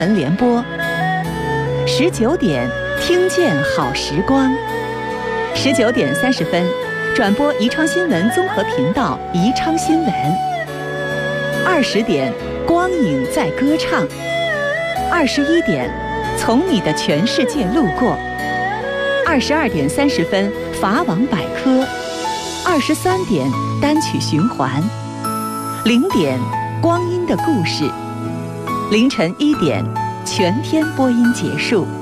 闻联播，19点听见好时光，19点30分转播宜昌新闻综合频道宜昌新闻，20点光影在歌唱，21点从你的全世界路过，22点30分法网百科，23点单曲循环，0点光阴的故事，凌晨1点全天播音结束。